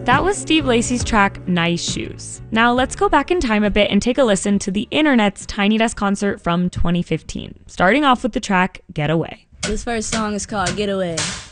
That was Steve Lacy's track, Nice Shoes. Now let's go back in time a bit and take a listen to the internet's Tiny Desk concert from 2015, starting off with the track, Getaway. This first song is called Getaway.